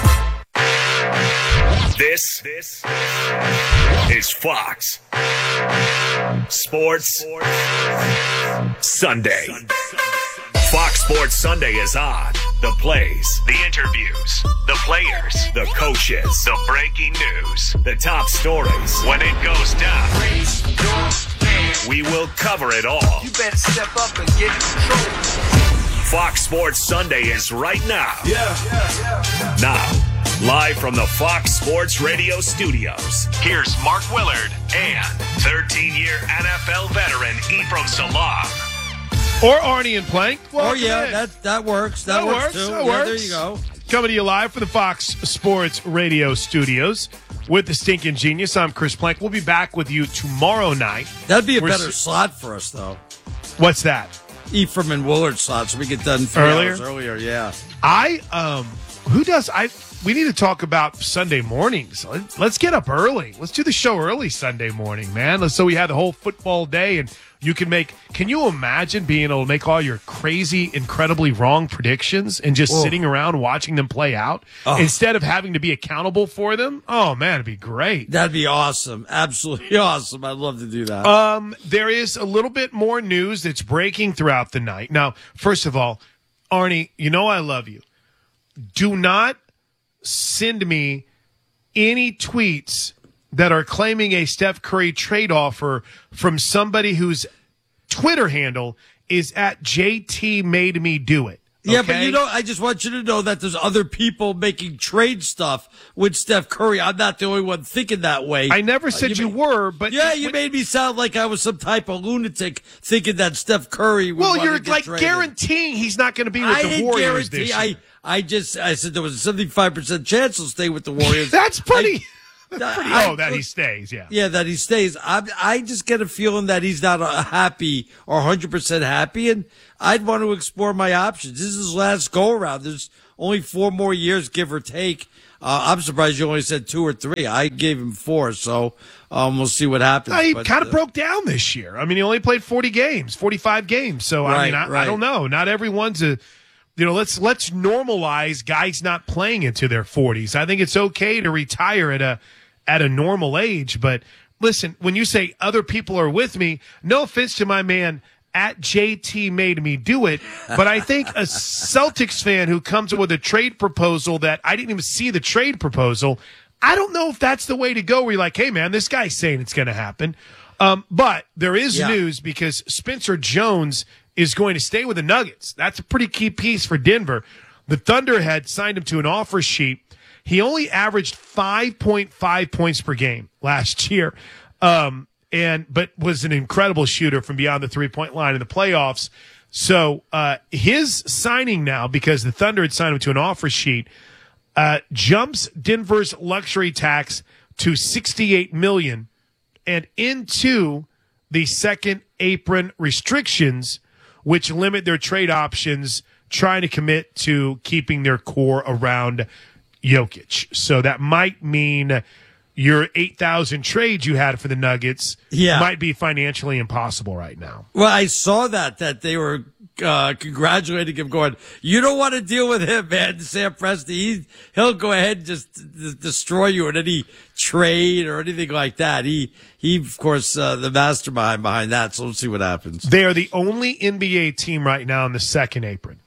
This, this is Fox Sports Sunday. Fox Sports Sunday is on. The plays, the interviews, the players, the coaches, the breaking news, the top stories. When it goes down, we will cover it all. You better step up and get in control. Fox Sports Sunday is right now. Yeah, yeah, yeah. Now. Live from the Fox Sports Radio studios, here's Mark Willard and thirteen-year N F L veteran Ephraim Salaam. Or Arnie and Plank. Oh, yeah, that that works. That, That works, works, too. that yeah, works. there you go. Coming to you live from the Fox Sports Radio studios with the Stinking Genius. I'm Chris Plank. We'll be back with you tomorrow night. That'd be a We're better s- slot for us, though. What's that? Ephraim and Willard slot, so we get done three Earlier? hours earlier. Yeah. I, um, who does, I, we need to talk about Sunday mornings. Let- Let's get up early. Let's do the show early Sunday morning, man. Let's- So we had the whole football day, and you can make, can you imagine being able to make all your crazy, incredibly wrong predictions and just Whoa. sitting around watching them play out Oh. instead of having to be accountable for them? Oh, man, it'd be great. That'd be awesome. Absolutely awesome. I'd love to do that. Um, there is a little bit more news that's breaking throughout the night. Now, first of all, Arnie, you know I love you. Do not send me any tweets that are claiming a Steph Curry trade offer from somebody whose Twitter handle is at J T Made Me Do It. Yeah, but okay? you know, I just want you to know that there's other people making trade stuff with Steph Curry. I'm not the only one thinking that way. I never said Uh, you, made- were, but yeah, you made me sound like I was some type of lunatic thinking that Steph Curry would well, want you're to get like traded. guaranteeing he's not going to be with I the didn't Warriors guarantee. this I year. I just I said there was a seventy-five percent chance he'll stay with the Warriors. That's pretty. I, that's pretty I- oh, that he stays. Yeah. Yeah, that he stays. I I just get a feeling that he's not uh, happy or one hundred percent happy, and I'd want to explore my options. This is his last go around. There's only four more years, give or take. Uh, I'm surprised you only said two or three. I gave him four, so um, we'll see what happens. No, he But, kind of uh, broke down this year. I mean, he only played forty games, forty-five games. So I Right, mean, I, right. I don't know. Not everyone's a, you know, let's let's normalize guys not playing into their forties. I think it's okay to retire at a at a normal age. But listen, when you say other people are with me, no offense to my man at J T Made Me Do It, but I think a Celtics fan who comes up with a trade proposal that I didn't even see the trade proposal, I don't know if that's the way to go where you're like, hey, man, this guy's saying it's going to happen. Um, but there is Yeah. news because Spencer Jones is going to stay with the Nuggets. That's a pretty key piece for Denver. The Thunder had signed him to an offer sheet. He only averaged five point five points per game last year. Um, and but was an incredible shooter from beyond the three-point line in the playoffs. So uh, his signing now, because the Thunder had signed him to an offer sheet, uh, jumps Denver's luxury tax to sixty-eight million dollars and into the second apron restrictions, which limit their trade options, trying to commit to keeping their core around Jokic. So that might mean your eight thousand trades you had for the Nuggets Yeah. might be financially impossible right now. Well, I saw that, that they were uh, congratulating him, going, you don't want to deal with him, man, Sam Presti. He, he'll go ahead and just d- destroy you in any trade or anything like that. He, he of course, uh, the mastermind behind that, so we'll see what happens. They are the only N B A team right now in the second apron.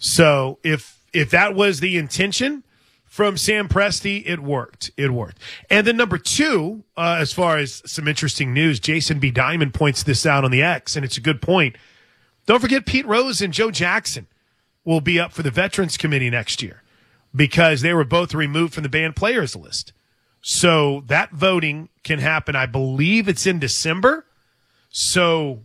So if if that was the intention from Sam Presti, it worked. It worked. And then number two, uh, as far as some interesting news, Jason B. Diamond points this out on the X, and it's a good point. Don't forget Pete Rose and Joe Jackson will be up for the Veterans Committee next year because they were both removed from the banned players list. So that voting can happen. I believe it's in December. So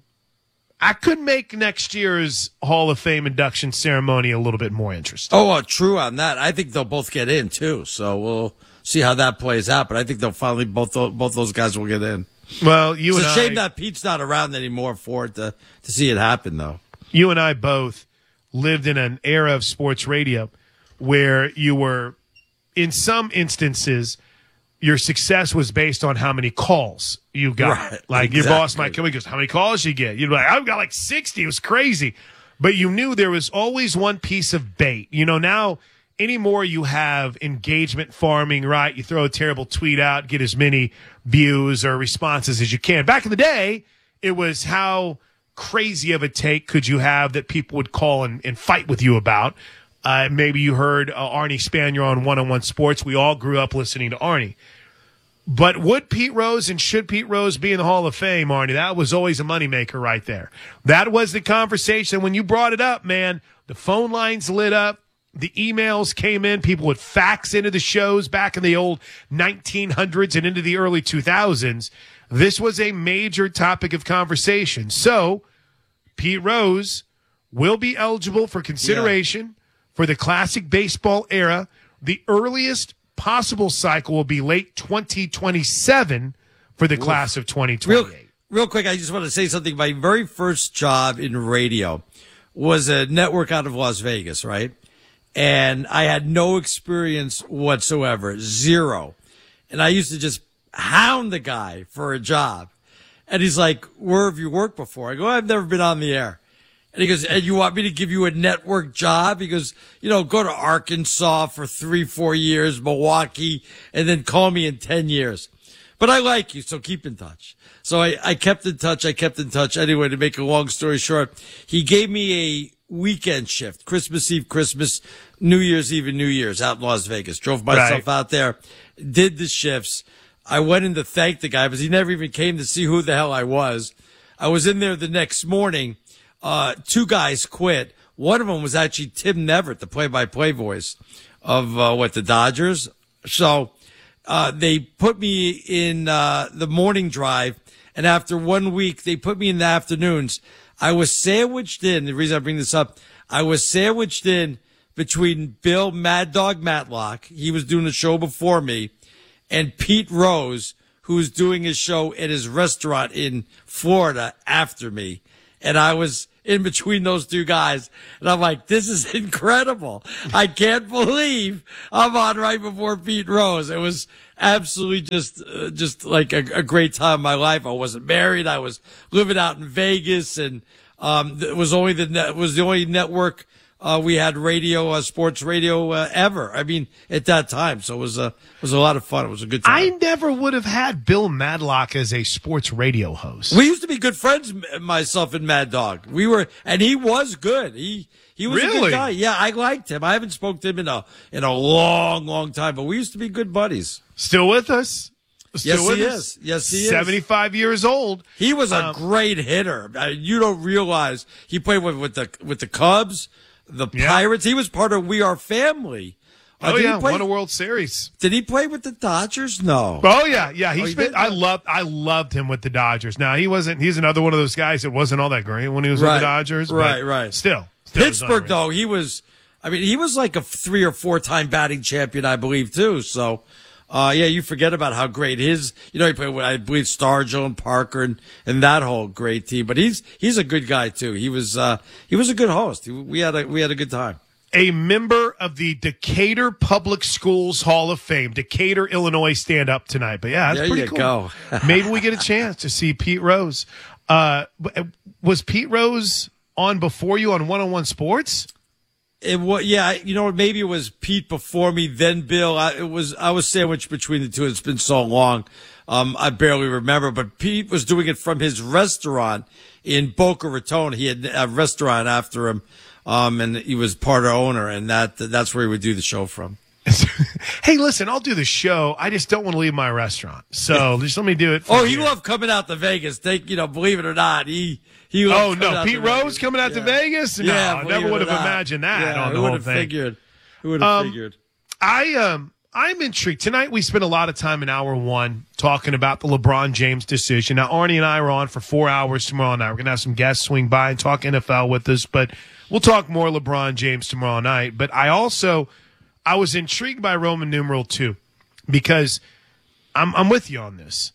I could make next year's Hall of Fame induction ceremony a little bit more interesting. Oh, uh, true on that. I think they'll both get in, too. So we'll see how that plays out. But I think they'll finally, both both those guys will get in. Well, you it's and a shame I, that Pete's not around anymore for it to, to see it happen, though. you and I both lived in an era of sports radio where you were, in some instances, your success was based on how many calls you got. Right, like exactly. your boss might come and goes, how many calls you get? You'd be like, I've got like sixty. It was crazy. But you knew there was always one piece of bait. You know, now anymore you have engagement farming, right? You throw a terrible tweet out, get as many views or responses as you can. Back in the day, it was how crazy of a take could you have that people would call and, and fight with you about. Uh, maybe you heard uh, Arnie Spanier on one-on-one Sports. We all grew up listening to Arnie. But would Pete Rose and should Pete Rose be in the Hall of Fame, Arnie? That was always a moneymaker right there. That was the conversation. When you brought it up, man, the phone lines lit up. The emails came in. People would fax into the shows back in the old nineteen hundreds and into the early two thousands. This was a major topic of conversation. So Pete Rose will be eligible for consideration yeah. for the classic baseball era. The earliest possible cycle will be late twenty twenty-seven for the Oof. class of twenty twenty-eight. Real, real quick, I just want to say something. My very first job in radio was a network out of Las Vegas, right? And I had no experience whatsoever, zero. And I used to just hound the guy for a job. And he's like, where have you worked before? I go, I've never been on the air. And he goes, and you want me to give you a network job? He goes, you know, go to Arkansas for three, four years, Milwaukee, and then call me in ten years. But I like you, so keep in touch. So I, I kept in touch. I kept in touch. Anyway, to make a long story short, he gave me a weekend shift, Christmas Eve, Christmas, New Year's Eve, and New Year's out in Las Vegas. Drove myself right. out there, did the shifts. I went in to thank the guy because he never even came to see who the hell I was. I was in there the next morning. uh, two guys quit. One of them was actually Tim Neverett, the play-by-play voice of uh, what the Dodgers. So uh, they put me in uh, the morning drive, and after one week, they put me in the afternoons. I was sandwiched in. The reason I bring this up, I was sandwiched in between Bill Mad Dog Matlock, he was doing the show before me, and Pete Rose, who was doing his show at his restaurant in Florida after me. And I was in between those two guys. And I'm like, this is incredible. I can't believe I'm on right before Pete Rose. It was absolutely just, uh, just like a, a great time in my life. I wasn't married. I was living out in Vegas, and, um, it was only the, net, was the only network, uh, we had radio, uh, sports radio, uh, ever. I mean, at that time. So it was, uh, it was a lot of fun. It was a good time. I never would have had Bill Madlock as a sports radio host. We used to be good friends, myself and Mad Dog. We were, and he was good. He, he was Really? a good guy. Yeah, I liked him. I haven't spoken to him in a, in a long, long time, but we used to be good buddies. Still with us? Still Yes, with he us? is. Yes, he is. seventy-five years old. He was a Um, great hitter. Uh, You don't realize he played with, with the, with the Cubs, the Pirates. He was part of We Are Family. Uh, Oh did he yeah, play- won a World Series. Did he play with the Dodgers? No. Oh yeah, yeah. Oh, He's he been. did? I loved. I loved him with the Dodgers. Now he wasn't. He's another one of those guys that wasn't all that great when he was with Right. the Dodgers. but Right, right. Still, still was Pittsburgh, unreal. though, he was, I mean, he was like a three or four time batting champion, I believe, too. So, uh, yeah, you forget about how great his, you know, he played with, I believe, Stargell and Parker and, and that whole great team. But he's, he's a good guy, too. He was, uh, he was a good host. We had a, we had a good time. A member of the Decatur Public Schools Hall of Fame, Decatur, Illinois, stand up tonight. But yeah, that's There pretty you cool. go. Maybe we get a chance to see Pete Rose. Uh, was Pete Rose on before you on One on One Sports? It was, yeah, you know, maybe it was Pete before me, then Bill. I, it was, I was sandwiched between the two. It's been so long. Um, I barely remember, but Pete was doing it from his restaurant in Boca Raton. He had a restaurant after him. Um, and he was part owner, and that, that's where he would do the show from. Hey, listen, I'll do the show. I just don't want to leave my restaurant. So just let me do it. Oh, from he here. loved coming out to Vegas. Take, you know, believe it or not, he, he loved Oh, coming no. out Pete to Rose Vegas. coming out to Yeah. Vegas? No, Yeah, I believe never it would or have not. imagined that Yeah, on who the would whole have thing. figured? Who would have Um, figured? I um I'm intrigued. Tonight we spent a lot of time in hour one talking about the LeBron James decision. Now Arnie and I are on for four hours tomorrow night. We're gonna have some guests swing by and talk N F L with us, but we'll talk more LeBron James tomorrow night. But I also I was intrigued by Roman numeral two because I'm I'm with you on this.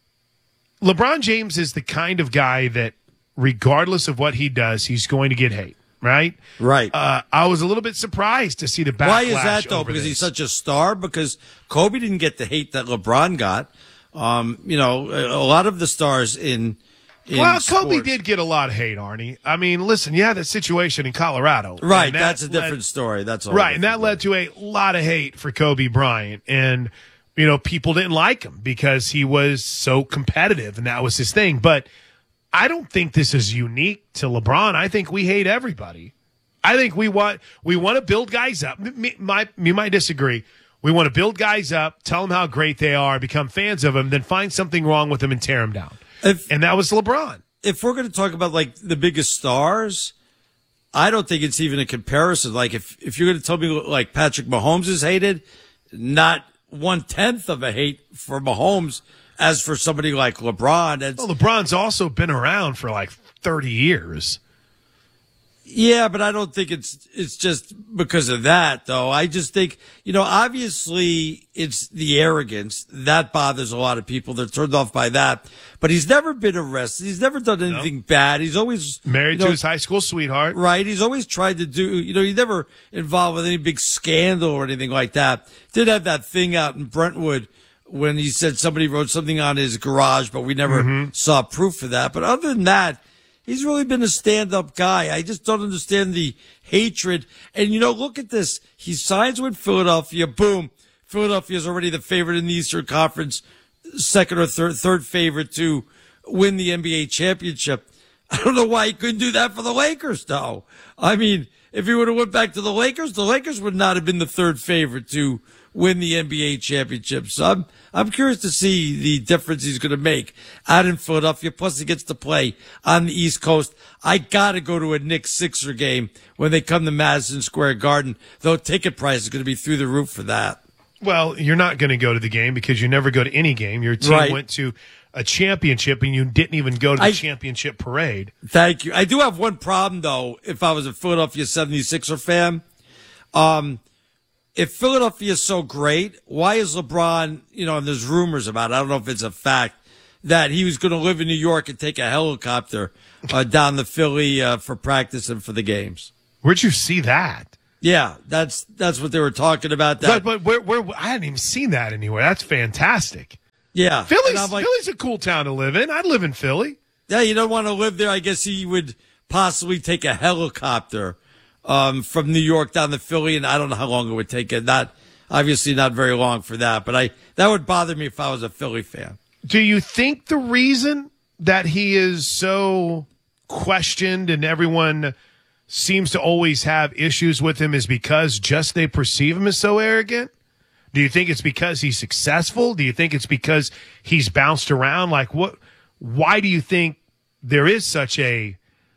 LeBron James is the kind of guy that regardless of what he does, he's going to get hate. Right? Right. Uh, I was a little bit surprised to see the backlash. Why is that, though? over Because this. he's such a star? Because Kobe didn't get the hate that LeBron got. Um, you know, a a lot of the stars in, in Well, Kobe sports- did get a lot of hate, Arnie. I mean, listen, you had that situation in Colorado. Right, and that that's a led- different story. That's all. Right, and that led to a lot of hate for Kobe Bryant. And, you know, people didn't like him because he was so competitive, and that was his thing. But I don't think this is unique to LeBron. I think we hate everybody. I think we want we want to build guys up. Me, my, you might disagree. We want to build guys up, tell them how great they are, become fans of them, then find something wrong with them and tear them down. If, and that was LeBron. If we're going to talk about like the biggest stars, I don't think it's even a comparison. Like if, if you're going to tell me like Patrick Mahomes is hated, not one tenth of a hate for Mahomes as for somebody like LeBron. It's, Well, LeBron's also been around for like thirty years. Yeah, but I don't think it's it's just because of that, though. I just think, you know, obviously it's the arrogance that bothers a lot of people. They're turned off by that. But he's never been arrested. He's never done anything bad. He's always Married you know, to his high school sweetheart. right. He's always tried to do, you know, he's never involved with any big scandal or anything like that. Did have that thing out in Brentwood when he said somebody wrote something on his garage, but we never Mm-hmm. saw proof of that. But other than that, he's really been a stand-up guy. I just don't understand the hatred. And, you know, look at this. He signs with Philadelphia. Boom. Philadelphia's already the favorite in the Eastern Conference, second or third, third favorite to win the N B A championship. I don't know why he couldn't do that for the Lakers, though. I mean, if he would have went back to the Lakers, the Lakers would not have been the third favorite to win the N B A championship. So I'm, I'm curious to see the difference he's going to make out in Philadelphia. Plus, he gets to play on the East Coast. I got to go to a Knicks Sixer game when they come to Madison Square Garden, though ticket price is going to be through the roof for that. Well, you're not going to go to the game because you never go to any game. Your team Right. went to a championship and you didn't even go to the I- championship parade. Thank you. I do have one problem, though, if I was a Philadelphia seventy-sixer fan. Um, if Philadelphia is so great, why is LeBron, you know, and there's rumors about it, I don't know if it's a fact, that he was going to live in New York and take a helicopter uh, down to Philly uh, for practice and for the games. Where'd you see that? Yeah, that's that's what they were talking about. That, But, but where, where, I hadn't even seen that anywhere. That's fantastic. yeah. Philly's, And I'm like, Philly's a cool town to live in. I'd live in Philly. yeah, you don't want to live there. I guess he would possibly take a helicopter um, from New York down to Philly, and I don't know how long it would take. It not obviously not very long for that, but I that would bother me if I was a Philly fan. Do you think the reason that he is so questioned and everyone seems to always have issues with him is because just they perceive him as so arrogant? Do you think it's because he's successful? Do you think it's because he's bounced around? Like, what? Why do you think there is such a?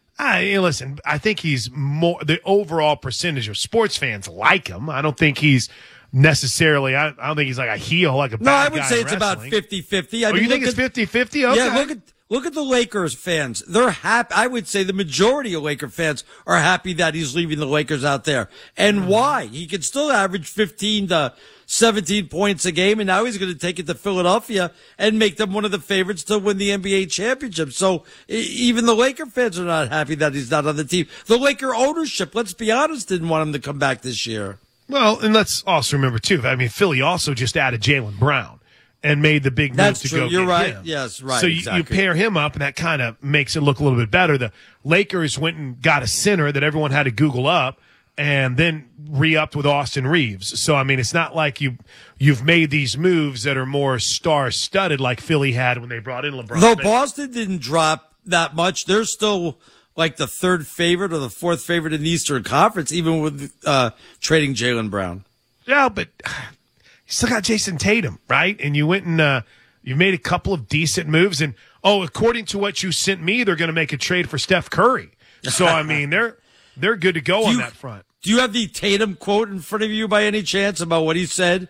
I listen. I think he's more the overall percentage of sports fans like him. I don't think he's necessarily. I, I don't think he's like a heel, like a bad No, I would guy say in it's about wrestling. fifty-fifty. I Oh, mean, you think look it's at- fifty-fifty? Okay. Yeah, look at look at the Lakers fans. They're happy. I would say the majority of Laker fans are happy that he's leaving the Lakers out there. And Mm-hmm. why? He can still average fifteen to seventeen points a game, and now he's going to take it to Philadelphia and make them one of the favorites to win the N B A championship. So e- even the Laker fans are not happy that he's not on the team. The Laker ownership, let's be honest, didn't want him to come back this year. Well, and let's also remember too. I mean, Philly also just added Jaylen Brown and made the big move That's to true. go. You're get right. him. Yes, right, So you, you exactly. pair him up, and that kind of makes it look a little bit better. The Lakers went and got a center that everyone had to Google up, and then re-upped with Austin Reeves. So I mean, it's not like you you've made these moves that are more star-studded like Philly had when they brought in LeBron. Though But- Boston didn't drop that much, they're still like the third favorite or the fourth favorite in the Eastern Conference, even with uh, trading Jaylen Brown. Yeah, but you still got Jason Tatum, right? And you went and uh, you made a couple of decent moves. And, oh, according to what you sent me, they're going to make a trade for Steph Curry. So, I mean, they're they're good to go Do on you- that front. Do you have the Tatum quote in front of you by any chance about what he said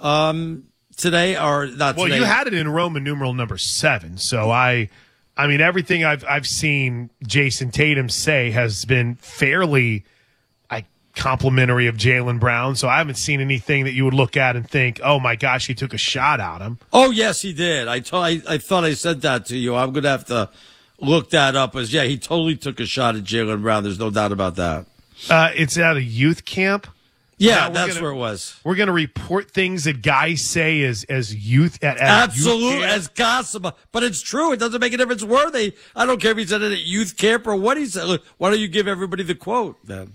um, today or not Well, today? you had it in Roman numeral number seven. So, I I mean, everything I've, I've seen Jason Tatum say has been fairly like complimentary of Jaylen Brown. So, I haven't seen anything that you would look at and think, oh, my gosh, he took a shot at him. Oh, yes, he did. I, to- I, I thought I said that to you. I'm going to have to look that up. As yeah, he totally took a shot at Jaylen Brown. There's no doubt about that. Uh, it's at a youth camp. Yeah, Now, we're that's gonna- where it was. We're going to report things that guys say as as youth at, at Absolutely, youth camp. as gossip, but it's true. It doesn't make a difference where they. I don't care if he said it at youth camp or what he said. Look, why don't you give everybody the quote then?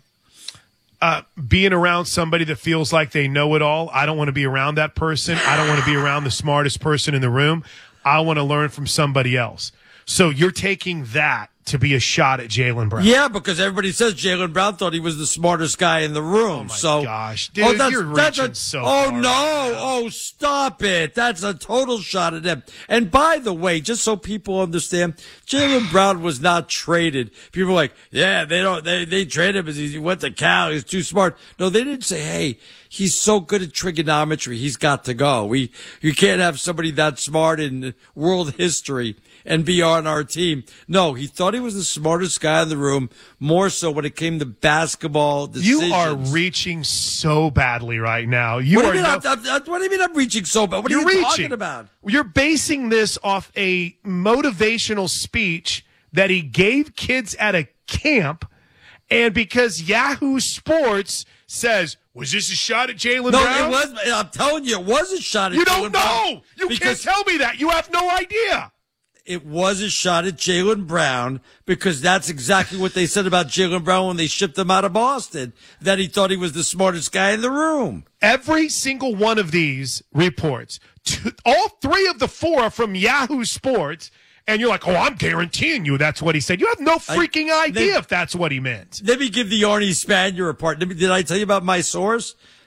Uh, being around somebody that feels like they know it all. I don't want to be around that person. I don't want to be around the smartest person in the room. I want to learn from somebody else. So you're taking that to be a shot at Jaylen Brown. Yeah, because everybody says Jaylen Brown thought he was the smartest guy in the room. Oh my so, gosh, dude, you're reaching so Oh far no! Oh, stop it! That's a total shot at him. And by the way, just so people understand, Jaylen Brown was not traded. People are like, yeah, they don't. They they traded him because he went to Cal. He's too smart. No, they didn't say, hey, he's so good at trigonometry. He's got to go. We you can't have somebody that smart in world history and be on our team. No, he thought he was the smartest guy in the room, more so when it came to basketball decisions. You are reaching so badly right now. You what, do are you mean no- I'm, I'm, I'm- what do you mean I'm reaching so bad? What are You're you reaching. talking about? You're basing this off a motivational speech that he gave kids at a camp, and because Yahoo Sports says, was this a shot at Jaylen No, Brown? it was. I'm telling you, it was a shot at You Jaylen don't Brown. know. You Because can't tell me that. You have no idea. It was a shot at Jaylen Brown because that's exactly what they said about Jaylen Brown when they shipped him out of Boston, that he thought he was the smartest guy in the room. Every single one of these reports, two, all three of the four are from Yahoo Sports, and you're like, oh, I'm guaranteeing you that's what he said. You have no freaking idea they- if that's what he meant. Let me give the Arnie Spanier report. Let me- Did I tell you about my source?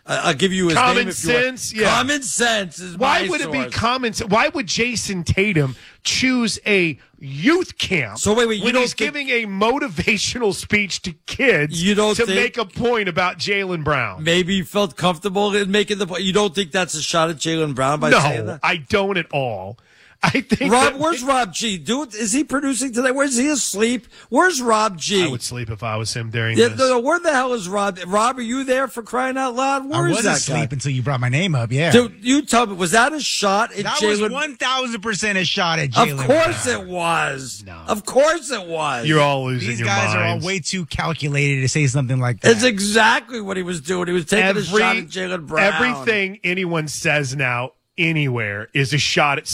I'll give you his common name if you want. sense. Yeah. Common sense is Why my would source. it be common sense? Why would Jason Tatum choose a youth camp So wait, wait, you when don't he's think- giving a motivational speech to kids You don't to think- make a point about Jaylen Brown? Maybe he felt comfortable in making the point. You don't think that's a shot at Jaylen Brown by saying No, that? I don't at all. I think Rob, that- where's Rob G? Dude, is he producing today? Where's he asleep? Where's Rob G? I would sleep if I was him during Yeah, this. no, no, where the hell is Rob? Rob, are you there for crying out loud? Where I is was that asleep guy? until you brought my name up. Yeah, Dude, you tell me, was that a shot at that was Jaylen? one thousand percent a shot at Of Jaylen. course Brown. it was. Of course it was. You're all losing These your guys are all minds. way too calculated to say something like that. That's exactly what he was doing. He was taking a shot at Jaylen Brown. Everything anyone says now anywhere is a shot at